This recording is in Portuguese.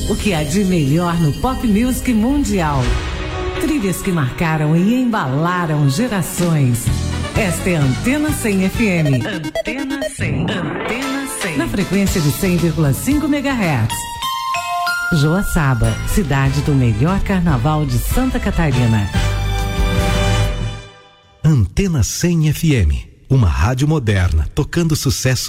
O que há de melhor no pop music mundial. Trilhas que marcaram e embalaram gerações. Esta é a Antena 100 FM. Antena 100. Antena 100. Na frequência de 100,5 MHz. Joaçaba, cidade do melhor carnaval de Santa Catarina. Antena 100 FM, uma rádio moderna tocando sucesso